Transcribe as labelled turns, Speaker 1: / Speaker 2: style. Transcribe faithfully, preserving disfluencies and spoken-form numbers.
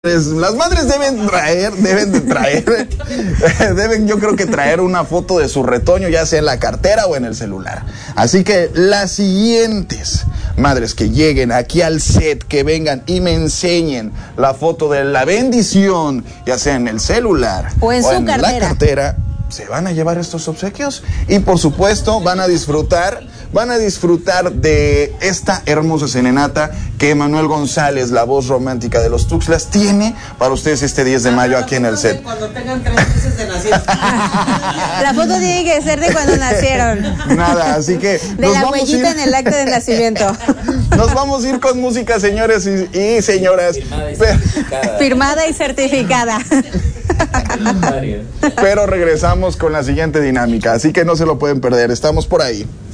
Speaker 1: Las madres deben traer, deben de traer, deben yo creo que traer una foto de su retoño, ya sea en la cartera o en el celular. Así que las siguientes madres que lleguen aquí al set, que vengan y me enseñen la foto de la bendición, ya sea en el celular
Speaker 2: o en,
Speaker 1: o
Speaker 2: su
Speaker 1: en
Speaker 2: cartera.
Speaker 1: la cartera, se van a llevar estos obsequios y por supuesto van a disfrutar, van a disfrutar de esta hermosa serenata que Manuel González, la voz romántica de los Tuxtlas, tiene para ustedes este diez de mayo aquí en el set.
Speaker 3: Cuando tengan tres meses de nacidos.
Speaker 2: La foto tiene que ser de cuando nacieron.
Speaker 1: Nada, así que
Speaker 2: de la huellita en el acta de nacimiento.
Speaker 1: Nos vamos a ir con música, señores y, y señoras.
Speaker 4: Firmada y certificada.
Speaker 2: Firmada y certificada.
Speaker 1: Pero regresamos con la siguiente dinámica, así que no se lo pueden perder, estamos por ahí.